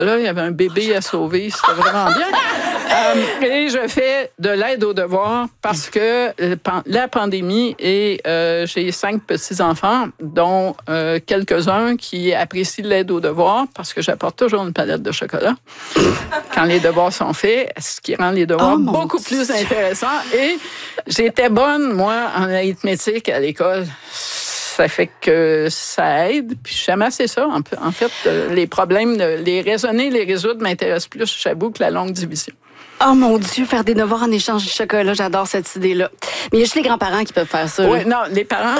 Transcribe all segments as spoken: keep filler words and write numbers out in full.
Là, il y avait un bébé à sauver, c'était vraiment bien. Euh, et je fais de l'aide aux devoirs parce que la pandémie et euh, j'ai cinq petits-enfants, dont euh, quelques-uns qui apprécient l'aide aux devoirs parce que j'apporte toujours une palette de chocolat quand les devoirs sont faits, ce qui rend les devoirs oh, beaucoup Dieu. plus intéressants. Et j'étais bonne, moi, en arithmétique à l'école. Ça fait que ça aide. Puis j'aime assez ça. En fait, les problèmes, les raisonner, les résoudre m'intéressent plus, j'avoue, que la longue division. Oh mon Dieu, faire des devoirs en échange de chocolat, j'adore cette idée-là. Mais il y a juste les grands-parents qui peuvent faire ça. Oui, non, les parents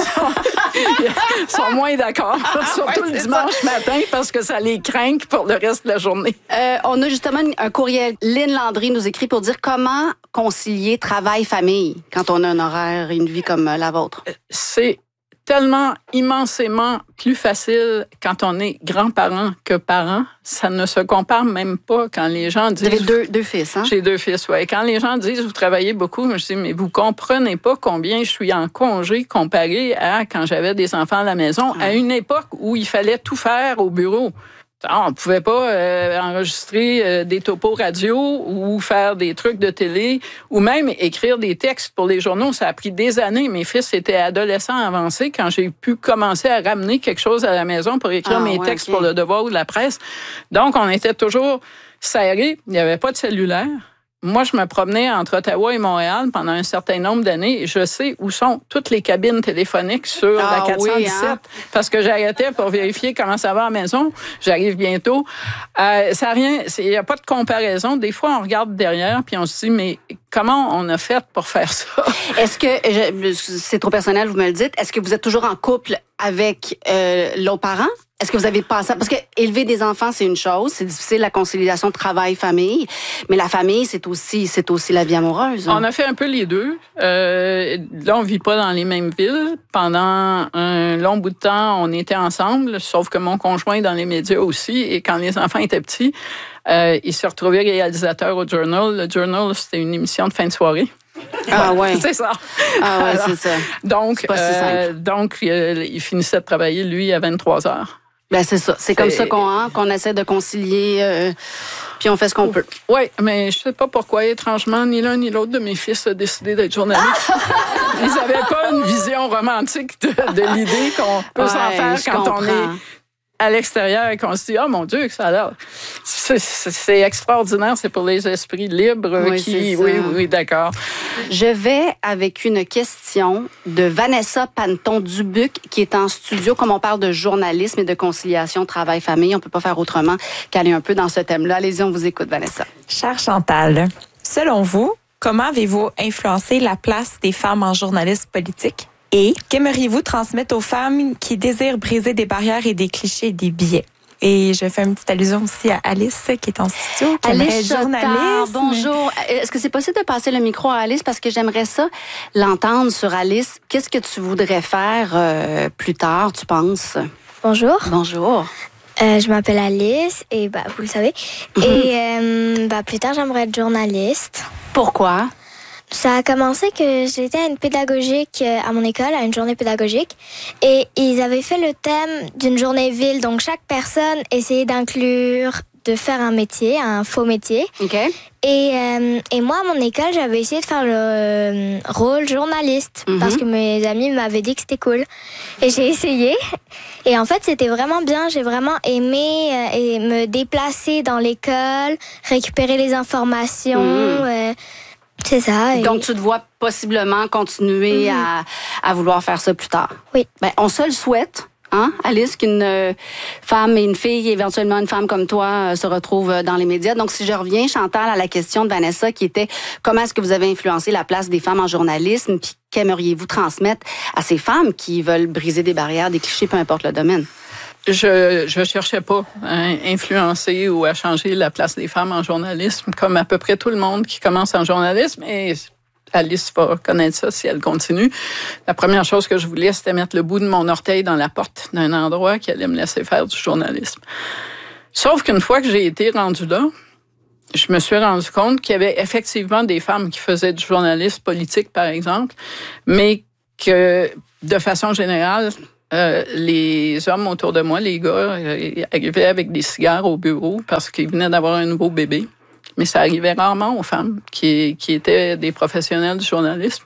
sont, sont moins d'accord, ah, surtout ouais, le dimanche ça. matin, parce que ça les craint pour le reste de la journée. Euh, on a justement un courriel. Lynn Landry nous écrit pour dire comment concilier travail-famille quand on a un horaire et une vie comme la vôtre. C'est tellement immensément plus facile quand on est grands-parents que parents. Ça ne se compare même pas quand les gens disent... Vous avez deux, deux fils, hein? J'ai deux fils, oui. Quand les gens disent « vous travaillez beaucoup », je dis « mais vous comprenez pas combien je suis en congé comparé à quand j'avais des enfants à la maison, ah. à une époque où il fallait tout faire au bureau ». On ne pouvait pas euh, enregistrer euh, des topos radio ou faire des trucs de télé ou même écrire des textes pour les journaux. Ça a pris des années. Mes fils étaient adolescents avancés quand j'ai pu commencer à ramener quelque chose à la maison pour écrire ah, mes ouais, textes okay. pour le Devoir ou la presse. Donc, on était toujours serrés. Il n'y avait pas de cellulaire. Moi, je me promenais entre Ottawa et Montréal pendant un certain nombre d'années et je sais où sont toutes les cabines téléphoniques sur ah, la quatre cent dix-sept oui, hein? parce que j'arrêtais pour vérifier comment ça va à la maison. J'arrive bientôt. Euh, ça a rien, il n'y a pas de comparaison. Des fois, on regarde derrière puis on se dit, mais comment on a fait pour faire ça? Est-ce que, je, c'est trop personnel, vous me le dites, est-ce que vous êtes toujours en couple avec euh, l'autre parent? Est-ce que vous avez passé... Parce que élever des enfants, c'est une chose. C'est difficile, la conciliation travail-famille. Mais la famille, c'est aussi, c'est aussi la vie amoureuse. On a fait un peu les deux. Euh, là, on vit pas dans les mêmes villes. Pendant un long bout de temps, on était ensemble, sauf que mon conjoint est dans les médias aussi. Et quand les enfants étaient petits, euh, il s'est retrouvé réalisateur au Journal. Le Journal, c'était une émission de fin de soirée. Ah ouais. C'est ça. Ah ouais, c'est ça. Donc, c'est pas si euh, simple. donc euh, il finissait de travailler, lui, à vingt-trois heures. Ben c'est ça. C'est, c'est... comme ça qu'on, hein, qu'on essaie de concilier, euh, puis on fait ce qu'on peut. Oui, mais je sais pas pourquoi, étrangement, ni l'un ni l'autre de mes fils a décidé d'être journaliste. Ils n'avaient pas une vision romantique de, de l'idée qu'on peut ouais, s'en faire quand comprends. on est à l'extérieur et qu'on se dit « Oh mon Dieu, que ça a l'air... » C'est, c'est, c'est extraordinaire, c'est pour les esprits libres oui, qui... Oui, oui, d'accord. Je vais avec une question de Vanessa Panton-Dubuc qui est en studio. Comme on parle de journalisme et de conciliation travail-famille, on peut pas faire autrement qu'aller un peu dans ce thème-là. Allez-y, on vous écoute, Vanessa. Chère Chantal, selon vous, comment avez-vous influencé la place des femmes en journalisme politique? Et qu'aimeriez-vous transmettre aux femmes qui désirent briser des barrières et des clichés et des biais? Et je fais une petite allusion aussi à Alice qui est en studio, qui Alice est journaliste. Bonjour. Est-ce que c'est possible de passer le micro à Alice parce que j'aimerais ça l'entendre sur Alice. Qu'est-ce que tu voudrais faire euh, plus tard, tu penses? Bonjour. Bonjour. Euh, je m'appelle Alice et bah vous le savez. Mm-hmm. Et euh, bah plus tard j'aimerais être journaliste. Pourquoi? Ça a commencé que j'étais à une pédagogique à mon école, à une journée pédagogique, et ils avaient fait le thème d'une journée ville. Donc chaque personne essayait d'inclure, de faire un métier, un faux métier. Ok. Et euh, et moi à mon école, j'avais essayé de faire le euh, rôle journaliste mm-hmm. parce que mes amis m'avaient dit que c'était cool. Et j'ai essayé. Et en fait, c'était vraiment bien. J'ai vraiment aimé euh, et me déplacer dans l'école, récupérer les informations. Mm. Euh, C'est ça. Et... Donc, tu te vois possiblement continuer mmh. à, à vouloir faire ça plus tard. Oui. Ben, on se le souhaite, hein, Alice, qu'une euh, femme et une fille, éventuellement une femme comme toi, euh, se retrouvent dans les médias. Donc, si je reviens, Chantal, à la question de Vanessa qui était comment est-ce que vous avez influencé la place des femmes en journalisme, puis qu'aimeriez-vous transmettre à ces femmes qui veulent briser des barrières, des clichés, peu importe le domaine? Je je cherchais pas à influencer ou à changer la place des femmes en journalisme, comme à peu près tout le monde qui commence en journalisme. Et Alice va connaître ça si elle continue. La première chose que je voulais, c'était mettre le bout de mon orteil dans la porte d'un endroit qui allait me laisser faire du journalisme. Sauf qu'une fois que j'ai été rendue là, je me suis rendu compte qu'il y avait effectivement des femmes qui faisaient du journalisme politique, par exemple, mais que, de façon générale, euh, les hommes autour de moi, les gars, euh, arrivaient avec des cigares au bureau parce qu'ils venaient d'avoir un nouveau bébé. Mais ça arrivait rarement aux femmes qui, qui étaient des professionnels du journalisme.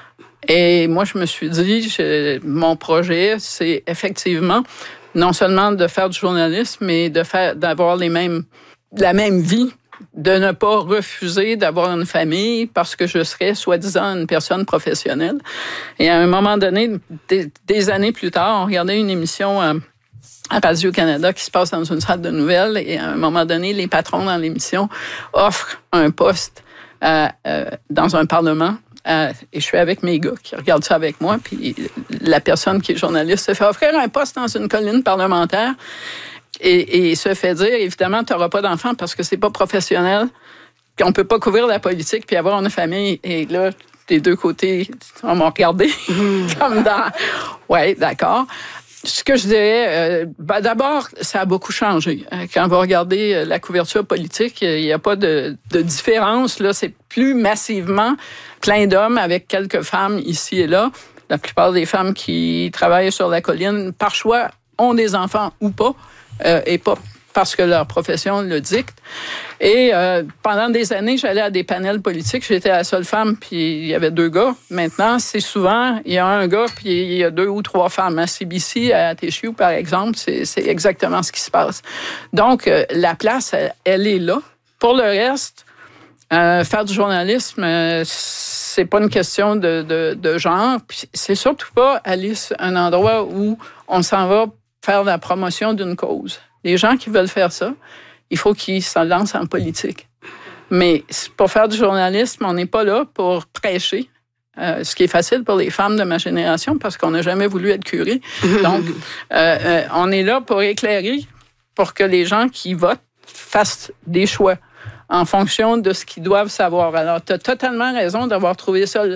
Et moi, je me suis dit, je, mon projet, c'est effectivement non seulement de faire du journalisme, mais de faire, d'avoir les mêmes, la même vie, de ne pas refuser d'avoir une famille parce que je serais soi-disant une personne professionnelle. Et à un moment donné, des, des années plus tard, on regardait une émission à, à Radio-Canada qui se passe dans une salle de nouvelles et à un moment donné, les patrons dans l'émission offrent un poste à, euh, dans un parlement. Euh, et je suis avec mes gars qui regardent ça avec moi, puis la personne qui est journaliste se fait offrir un poste dans une colline parlementaire et, et se fait dire, évidemment, tu n'auras pas d'enfant parce que c'est pas professionnel, puis on peut pas couvrir la politique puis avoir une famille. Et là, des deux côtés, on m'a regardé comme dans... Ouais, d'accord. Ce que je dirais, euh, ben d'abord, ça a beaucoup changé. Quand vous regardez la couverture politique, il n'y a pas de, de différence. Là, c'est plus massivement plein d'hommes avec quelques femmes ici et là. La plupart des femmes qui travaillent sur la colline, par choix, ont des enfants ou pas, euh, et pas parce que leur profession le dicte. Et euh, pendant des années, j'allais à des panels politiques. J'étais la seule femme, puis il y avait deux gars. Maintenant, c'est souvent, il y a un gars, puis il y a deux ou trois femmes. À C B C, à T S U, par exemple, c'est, c'est exactement ce qui se passe. Donc, euh, la place, elle, elle est là. Pour le reste, euh, faire du journalisme, euh, c'est pas une question de, de, de genre. Puis c'est surtout pas, Alice, un endroit où on s'en va faire la promotion d'une cause. Les gens qui veulent faire ça, il faut qu'ils se lancent en politique. Mais pour faire du journalisme, on n'est pas là pour prêcher, euh, ce qui est facile pour les femmes de ma génération parce qu'on n'a jamais voulu être curé. Donc, euh, euh, on est là pour éclairer, pour que les gens qui votent fassent des choix en fonction de ce qu'ils doivent savoir. Alors, tu as totalement raison d'avoir trouvé ça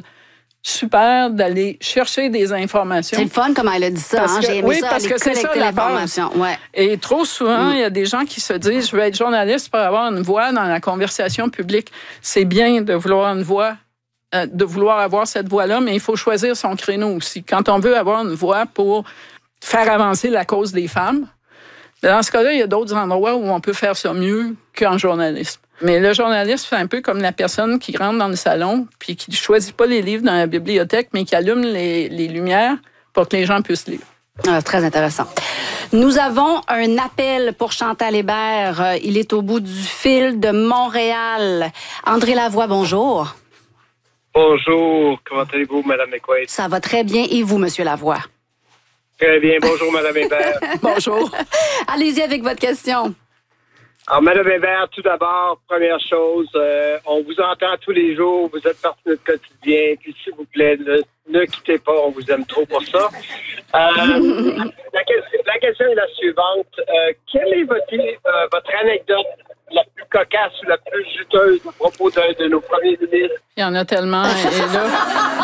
super, d'aller chercher des informations. C'est le fun comme elle a dit ça. Hein? Que, J'ai aimé oui, ça, parce aller que c'est ça la base. Ouais. Et trop souvent, il mm. y a des gens qui se disent, je veux être journaliste pour avoir une voix dans la conversation publique. C'est bien de vouloir une voix, euh, de vouloir avoir cette voix-là, mais il faut choisir son créneau aussi. Quand on veut avoir une voix pour faire avancer la cause des femmes, dans ce cas-là, il y a d'autres endroits où on peut faire ça mieux qu'en journalisme. Mais le journaliste, c'est un peu comme la personne qui rentre dans le salon puis qui ne choisit pas les livres dans la bibliothèque, mais qui allume les, les lumières pour que les gens puissent lire. Ah, très intéressant. Nous avons un appel pour Chantal Hébert. Il est au bout du fil de Montréal. André Lavoie, bonjour. Bonjour. Comment allez-vous, Mme McQuaid? Ça va très bien. Et vous, Monsieur Lavoie? Très bien. Bonjour, Mme Hébert. Bonjour. Allez-y avec votre question. Alors, Mme Hébert, tout d'abord, première chose, euh, on vous entend tous les jours, vous êtes partie de notre quotidien, puis s'il vous plaît, ne, ne quittez pas, on vous aime trop pour ça. Euh, la, question, la question est la suivante. Euh, quelle est votre, euh, votre anecdote la plus cocasse ou la plus juteuse à propos d'un de nos premiers ministres? Il y en a tellement, et là...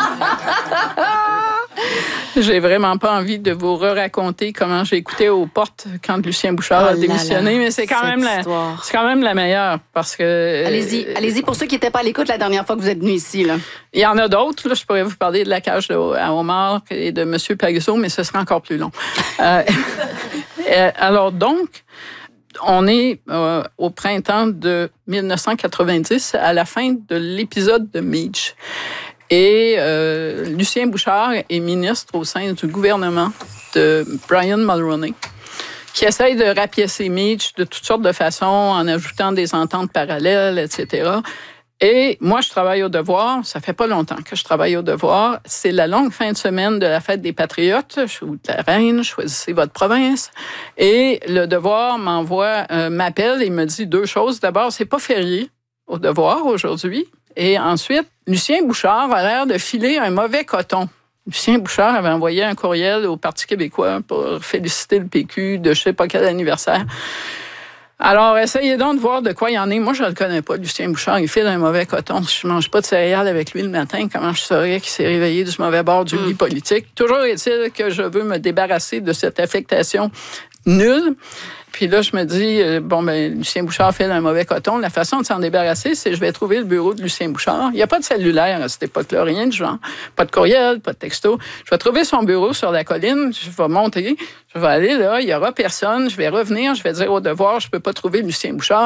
J'ai vraiment pas envie de vous re-raconter comment j'ai écouté aux portes quand Lucien Bouchard oh a démissionné, là, mais c'est quand même la, c'est quand même la meilleure parce que. Allez-y, euh, allez-y pour ceux qui n'étaient pas à l'écoute la dernière fois que vous êtes venus ici, là. Il y en a d'autres, là. Je pourrais vous parler de la cage de, à homard et de M. Pagazzo, mais ce sera encore plus long. euh, alors donc, on est euh, au printemps de dix-neuf cent quatre-vingt-dix, à la fin de l'épisode de Meach. Et euh, Lucien Bouchard est ministre au sein du gouvernement de Brian Mulroney, qui essaye de rapiécer Meach de toutes sortes de façons, en ajoutant des ententes parallèles, et cetera. Et moi, je travaille au Devoir. Ça fait pas longtemps que je travaille au Devoir. C'est la longue fin de semaine de la fête des Patriotes, ou de la Reine, choisissez votre province. Et le Devoir m'envoie, euh, m'appelle et me dit deux choses. D'abord, c'est pas férié au Devoir aujourd'hui. Et ensuite, Lucien Bouchard a l'air de filer un mauvais coton. Lucien Bouchard avait envoyé un courriel au Parti québécois pour féliciter le P Q de je sais pas quel anniversaire. Alors, essayez donc de voir de quoi il en est. Moi, je ne le connais pas, Lucien Bouchard. Il file un mauvais coton. Si je ne mange pas de céréales avec lui le matin, comment je saurais qu'il s'est réveillé du mauvais bord du lit politique? Toujours est-il que je veux me débarrasser de cette affectation nul. Puis là, je me dis, euh, bon, ben Lucien Bouchard fait un mauvais coton. La façon de s'en débarrasser, c'est je vais trouver le bureau de Lucien Bouchard. Il n'y a pas de cellulaire à cette époque-là, rien de genre. Pas de courriel, pas de texto. Je vais trouver son bureau sur la colline, je vais monter, je vais aller là, il n'y aura personne, je vais revenir, je vais dire au devoir, je ne peux pas trouver Lucien Bouchard.